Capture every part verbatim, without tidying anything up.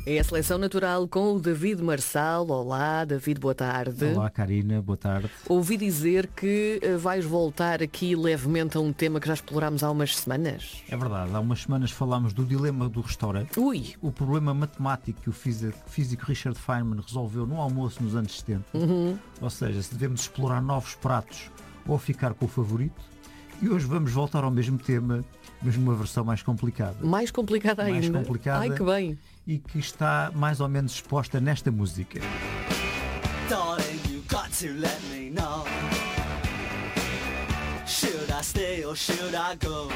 É a Seleção Natural com o David Marçal. Olá, David, boa tarde. Olá, Karina, boa tarde. Ouvi dizer que uh, vais voltar aqui levemente a um tema que já explorámos há umas semanas. É verdade, há umas semanas falámos do dilema do restaurante. Ui! O problema matemático que o físico, físico Richard Feynman resolveu no almoço nos anos setenta. Uhum. Ou seja, se devemos explorar novos pratos ou ficar com o favorito. E hoje vamos voltar ao mesmo tema, mas numa versão mais complicada. Mais complicada mais ainda. complicada. Ai, que bem. E que está mais ou menos exposta nesta música. Darling, you got to let me know. Should I stay or should I go?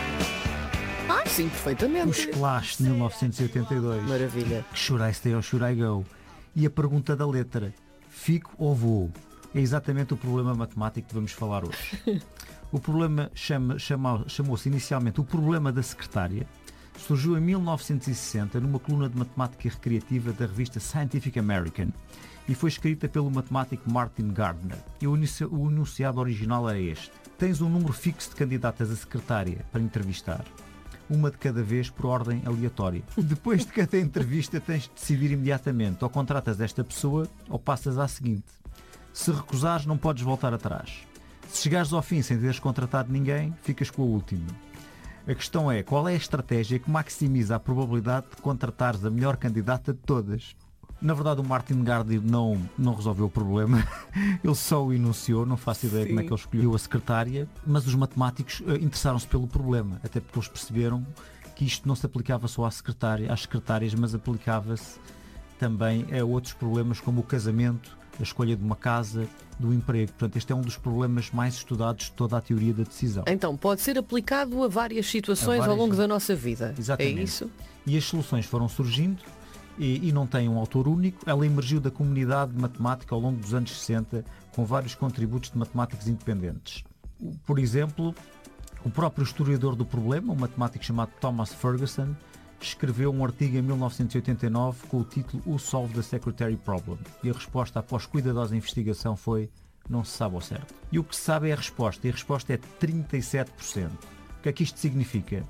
Ah, sim, perfeitamente. Os Clash de mil novecentos e oitenta e dois. Maravilha. Should I stay or should I go? E a pergunta da letra, fico ou vou? É exatamente o problema matemático que vamos falar hoje. O problema chama, chama, chamou-se inicialmente o problema da secretária. Surgiu em mil novecentos e sessenta numa coluna de matemática recreativa da revista Scientific American e foi escrita pelo matemático Martin Gardner. E o enunciado original era este: tens um número fixo de candidatas a secretária para entrevistar, uma de cada vez por ordem aleatória. Depois de cada entrevista tens de decidir imediatamente, ou contratas esta pessoa ou passas à seguinte. Se recusares, não podes voltar atrás. Se chegares ao fim sem teres contratado ninguém, ficas com a última. A questão é, qual é a estratégia que maximiza a probabilidade de contratares a melhor candidata de todas? Na verdade, o Martin Gardner não, não resolveu o problema. Ele só o enunciou, não faço ideia Sim. como é que ele escolheu a secretária, mas os matemáticos uh, interessaram-se pelo problema, até porque eles perceberam que isto não se aplicava só à secretária, às secretárias, mas aplicava-se também a outros problemas como o casamento, a escolha de uma casa, do emprego. Portanto, este é um dos problemas mais estudados de toda a teoria da decisão. Então, pode ser aplicado a várias situações A várias... ao longo da nossa vida. Exatamente. É isso? E as soluções foram surgindo e, e não tem um autor único. Ela emergiu da comunidade de matemática ao longo dos anos sessenta, com vários contributos de matemáticos independentes. Por exemplo, o próprio historiador do problema, um matemático chamado Thomas Ferguson, escreveu um artigo em mil novecentos e oitenta e nove com o título Who Solved the Secretary Problem? E a resposta, após cuidadosa investigação, foi: não se sabe ao certo. E o que se sabe é a resposta, e a resposta é trinta e sete por cento. O que é que isto significa?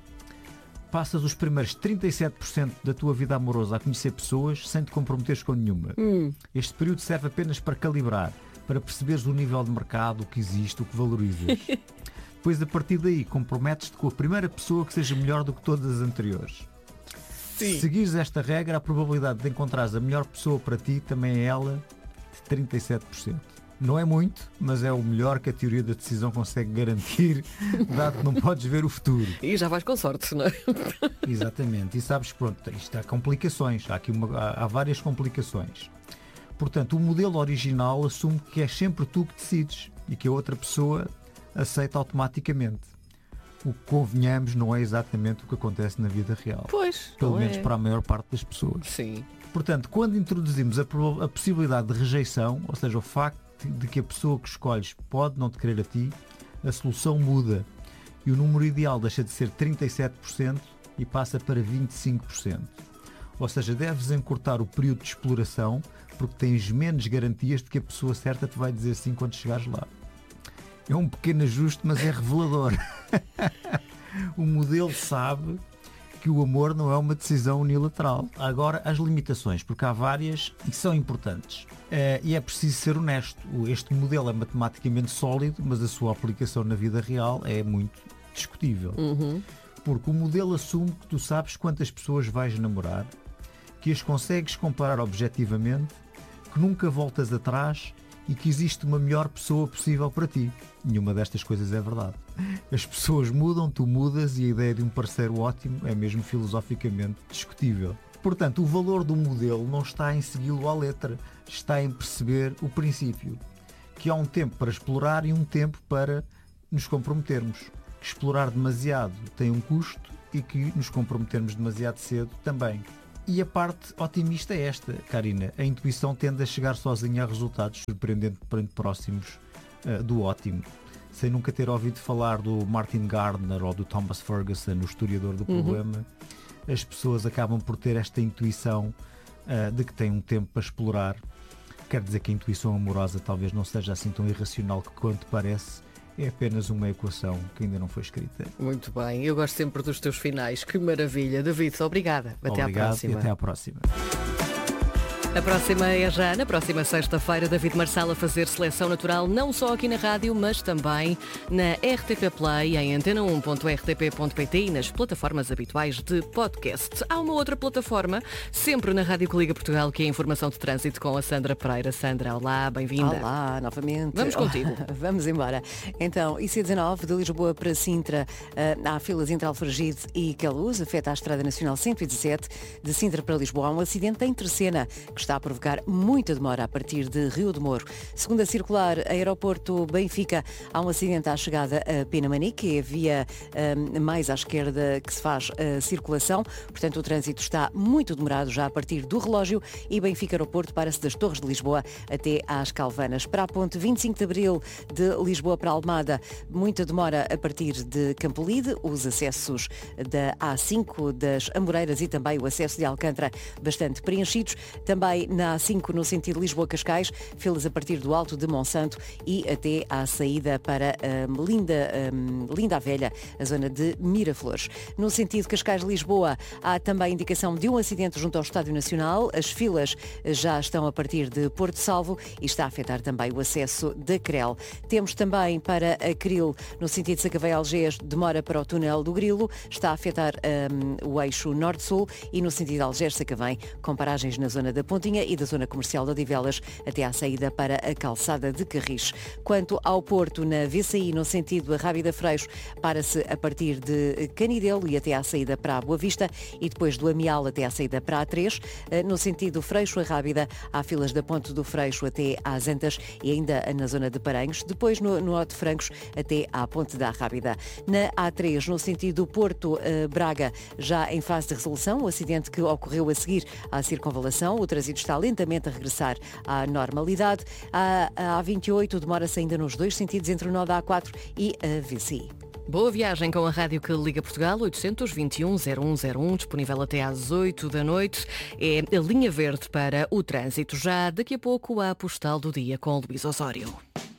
Passas os primeiros trinta e sete por cento da tua vida amorosa a conhecer pessoas sem te comprometeres com nenhuma. Hum. Este período serve apenas para calibrar, para perceberes o nível de mercado, o que existe, o que valorizas. Depois, a partir daí, comprometes-te com a primeira pessoa que seja melhor do que todas as anteriores. Sim. Se seguires esta regra, a probabilidade de encontrares a melhor pessoa para ti também é ela de trinta e sete por cento. Não é muito, mas é o melhor que a teoria da decisão consegue garantir, dado que não podes ver o futuro. E já vais com sorte, não é? Exatamente. E sabes, pronto, isto há complicações, há, aqui uma, há, há várias complicações. Portanto, o modelo original assume que é sempre tu que decides e que a outra pessoa aceita automaticamente. O que, convenhamos, não é exatamente o que acontece na vida real. Pois. Pelo não menos é. para a maior parte das pessoas. Sim. Portanto, quando introduzimos a, a possibilidade de rejeição, ou seja, o facto de que a pessoa que escolhes pode não te querer a ti, a solução muda e o número ideal deixa de ser trinta e sete por cento e passa para vinte e cinco por cento. Ou seja, deves encurtar o período de exploração porque tens menos garantias de que a pessoa certa te vai dizer sim quando chegares lá. É um pequeno ajuste, mas é revelador. O modelo sabe que o amor não é uma decisão unilateral. Agora, as limitações, porque há várias e são importantes. Uh, e é preciso ser honesto. Este modelo é matematicamente sólido, mas a sua aplicação na vida real é muito discutível. Uhum. Porque o modelo assume que tu sabes quantas pessoas vais namorar, que as consegues comparar objetivamente, que nunca voltas atrás e que existe uma melhor pessoa possível para ti. Nenhuma destas coisas é verdade. As pessoas mudam, tu mudas e a ideia de um parceiro ótimo é mesmo filosoficamente discutível. Portanto, o valor do modelo não está em segui-lo à letra, está em perceber o princípio, que há um tempo para explorar e um tempo para nos comprometermos. Que explorar demasiado tem um custo e que nos comprometermos demasiado cedo também. E a parte otimista é esta, Karina. A intuição tende a chegar sozinha a resultados surpreendentemente próximos uh, do ótimo. Sem nunca ter ouvido falar do Martin Gardner ou do Thomas Ferguson, o historiador do Uhum. problema, as pessoas acabam por ter esta intuição uh, de que têm um tempo para explorar. Quer dizer que a intuição amorosa talvez não seja assim tão irracional que quanto parece. É apenas uma equação que ainda não foi escrita. Muito bem, eu gosto sempre dos teus finais. Que maravilha. David, obrigada. Até Obrigado à próxima. e até à próxima. A próxima é já na próxima sexta-feira. David Marçal a fazer seleção natural, não só aqui na rádio, mas também na R T P Play, em antena um ponto r t p ponto p t e nas plataformas habituais de podcast. Há uma outra plataforma, sempre na Rádio que Liga Portugal, que é a informação de trânsito com a Sandra Pereira. Sandra, olá, bem-vinda. Olá, novamente. Vamos contigo. Vamos embora. Então, I C dezenove, de Lisboa para Sintra, há filas entre Alfragide e Queluz, afeta a Estrada Nacional cento e dezassete. De Sintra para Lisboa há um acidente em Terceira, que está a provocar muita demora a partir de Rio de Moro. Segunda circular, aeroporto Benfica, há um acidente à chegada a Penamanique, que é a via um, mais à esquerda que se faz a circulação. Portanto, o trânsito está muito demorado já a partir do relógio e Benfica Aeroporto para-se das Torres de Lisboa até às Calvanas. Para a ponte vinte e cinco de Abril, de Lisboa para Almada, muita demora a partir de Campolide, os acessos da A cinco, das Amoreiras e também o acesso de Alcântara bastante preenchidos. Também na A cinco no sentido Lisboa-Cascais, filas a partir do Alto de Monsanto e até à saída para um, Linda, um, Linda a Velha, a zona de Miraflores. No sentido Cascais-Lisboa, há também indicação de um acidente junto ao Estádio Nacional. As filas já estão a partir de Porto Salvo e está a afetar também o acesso da Crel. Temos também para a Cril, no sentido Sacavém-Algés, demora para o túnel do Grilo, está a afetar um, o eixo Norte-Sul e no sentido Algés-Sacavém, com paragens na zona da Pontinha e da zona comercial de Odivelas até à saída para a calçada de Carris. Quanto ao Porto, na V C I, no sentido Rábida-Freixo, para-se a partir de Canidelo e até à saída para a Boa Vista e depois do Amial até à saída para a três. No sentido Freixo a Rábida, há filas da Ponte do Freixo até às Antas e ainda na zona de Paranhos. Depois no, no Norte de Francos até à Ponte da Rábida. Na A três, no sentido Porto-Braga, já em fase de resolução, o acidente que ocorreu a seguir à circunvalação. O trânsito está lentamente a regressar à normalidade. A A vinte e oito demora-se ainda nos dois sentidos entre o nó da A quatro e a V C I. Boa viagem com a Rádio que Liga Portugal, oitocentos e vinte e um, zero um zero um, disponível até às oito da noite. É a linha verde para o trânsito. Já daqui a pouco a postal do dia com Luís Osório.